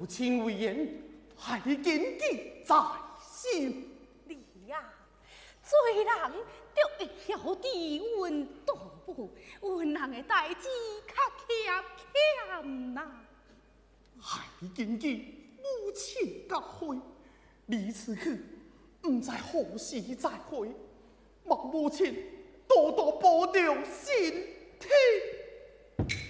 亲为言，还谨记在心。 你呀，做人就会晓得运动步，运人的代志较欠呐。 还谨记母亲教诲，你此去不知何时再会，望母亲多多保重身体。